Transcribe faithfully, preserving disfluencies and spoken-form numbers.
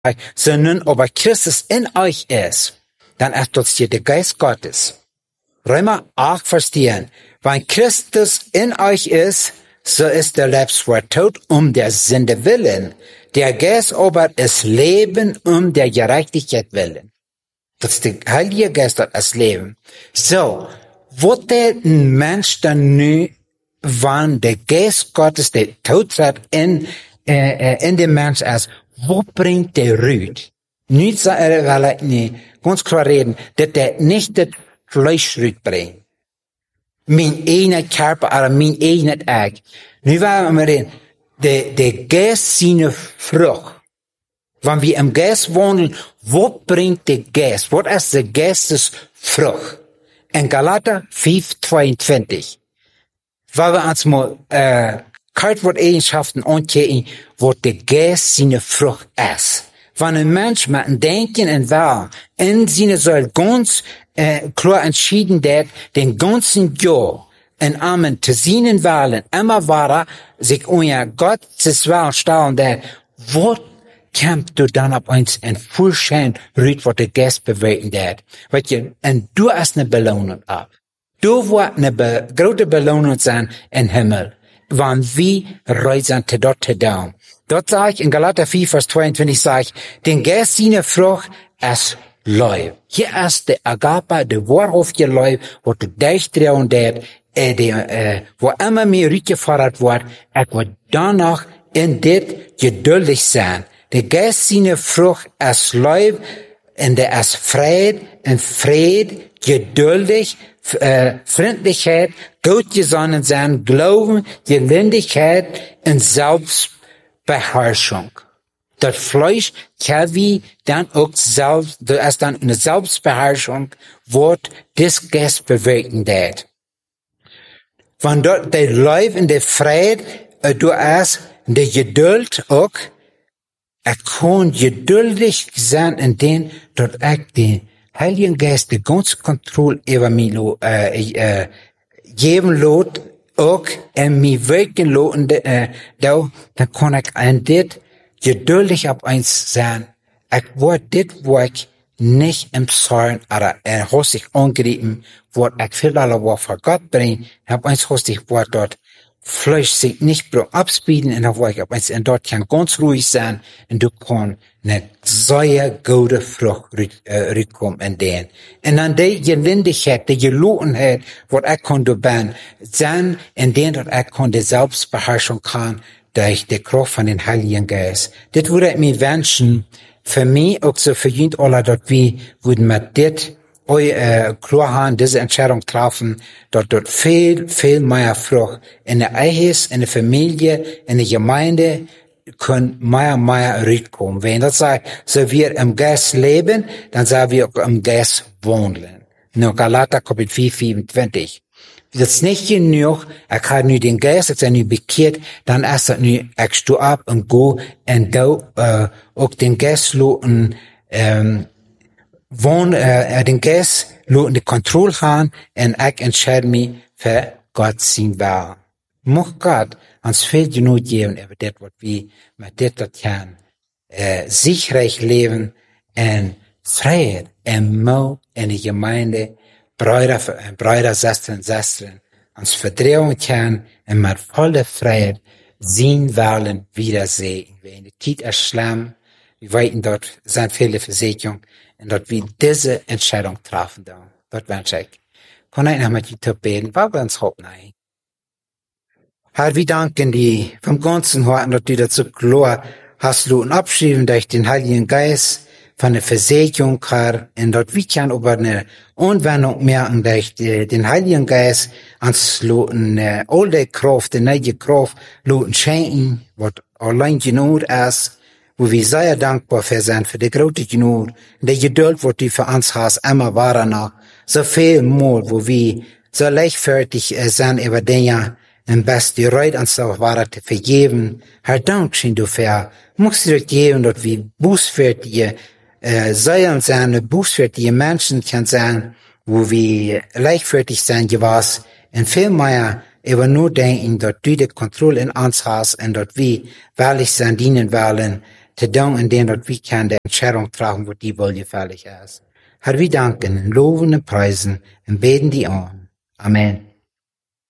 so nun aber Christus in euch ist, dann ist das hier der Geist Gottes. Römer acht verstehen, wenn Christus in euch ist, so ist der Lebenswort tot um der Sünde willen. Der Geist aber ist Leben um der Gerechtigkeit willen. Das ist der Heilige Geist, das ist Leben. So, wird der Mensch dann nu, wann der Geist Gottes, der tot tritt in, äh, in den Mensch ist, wo bringt der Rüd? Nicht so, äh, weil er nicht ganz klar reden, dass der nicht das Fleisch Rüd bringt. Mein eigener Körper, oder mein eigenes Eck. Nu wollen wir reden, der, der Geist seine Frucht. Wenn wir im Geist wohnen, wo bringt der Geist? Was ist der Geistes Frucht? In Galater fünf zweiundzwanzig. Weil wir uns mal, äh, Eigenschaften ankijken, wat der Geist seine Frucht ist. Wenn ein Mensch mit dem Denken und Willen in seine soll ganz äh, klar entschieden wird, den ganzen Jahr in Amen zu seinen Willen immer weiter sich unter Gottes Willen stellen wird, was kommt du dann ab uns in Vorschein rüht, was der Geist bewegen wird. Weißt du, und du hast eine Belohnung ab. Du wird eine be große Belohnung sein im Himmel, wann wir reisen zu dort zu down. Dort sage ich in Galater vier, Vers zweiundzwanzig, sage ich, den Geist seine Frucht ist Leib. Hier ist der Agape, der wahrhaftige Leib, wo du dich drehen wird, äh, der, äh, wo immer mehr rückgefordert wird, ich will danach in dit geduldig sein. Der Geist seine Frucht ist Leib, und der ist Fried, und Fried, geduldig, äh, Freundlichkeit, gutgesonnen sein, Glauben, Gelindigkeit und Selbstbeherrschung. Das Fleisch kann wie dann auch selbst, da ist dann eine Selbstbeherrschung, wo das Geist bewegen wird. Wenn dort der Leib und der Fried, äh, du hast der Geduld auch, er kann geduldig sein in den, dort ich den Heiligen Geist die ganze Kontrolle über mich äh, äh, geben lässt, auch in mich wirken lässt, äh, da, dann kann ich an dit geduldig auf eins sein. Ich werde dit, wo ich nicht im Zorn oder äh, hostig angegriffen, wo ich viel aller vor Gott bringe, hab eins hostig, wo dort Fleisch sich nicht abspielen, und wo ich auf eins, und dort kann ganz ruhig sein, und du kannst eine sehr gute Frucht rückkommen in den. Und an die Gelindigkeit, die Gelogenheit, wo ich kann du bin, sein, in den, dort ich kann die Selbstbeherrschung kann, durch die Kraft von den Heiligen Geist. Das würde ich mir wünschen, für mich, auch so für jeden alle, dort wie, würden wir das, euch, äh, klar haben, diese Entscheidung treffen, dort, dort viel, viel mehr Frucht in der Ehe, in der Familie, in der Gemeinde, können mehr, mehr rückkommen. Wenn das sagt, so wir im Geist leben, dann sagen wir auch im Geist wohnen. Nur Galater Kapitel vier, vierundzwanzig. Das ist nicht genug, ich habe nu den Geist, ich bin nu bekehrt, dann ist das nu, ich stehe ab und go, und da, äh, auch den Geist loten, ähm, wohn, äh, den Geist loten die Kontrolle haben, und ich entscheide mich für Gott sein Willen. Mocht Gott uns viel genug geben, über das, was wir mit das, das kann, äh, sicherlich leben, und Freiheit, und Mut in der Gemeinde, Brüder, Brüder, Schwestern, Schwestern, uns Verdrehung kann, und mit voller Freiheit sehen wollen, wiedersehen. Wenn die Zeit ist schlimm, wir weiten dort, sind viele Versicherungen, und dort wir diese Entscheidung treffen, da. Dort wünsche ich. Kann ich noch mit dir beten, weil wir uns hoffen, nein. Herr, wir danken dir vom ganzen Herzen, dass du dazu klar hast, du und abschrieben durch den Heiligen Geist von der Versicherung, Herr, und dort wir können über eine Anwendung merken, durch den Heiligen Geist ans Loten, äh, alte Kraft, die neue Kraft, Loten schenken, was allein genug ist, wo wir sehr dankbar für sind, für die große Genug, die Geduld, wo du für uns hast, immer wahrer noch, so viel Mal, wo wir so leichtfertig äh, sind über Dinge, und best die Reut uns auch wahrer zu vergeben. Herr, Dankeschön dafür. Musst du dir geben, dass wir bußfertige, äh, Säulen sein, bußfertige Menschen können sein, wo wir leichtfertig sein gewesen, und viel mehr über nur denken, dass du die Kontrolle in uns hast, und dass wir wahrlich sein dienen wollen, te doen in den dat we kan de Entscheidung tragen, wo die wohlgefällig ist. Herr, wir danken, loben und preisen und beten die an. Amen.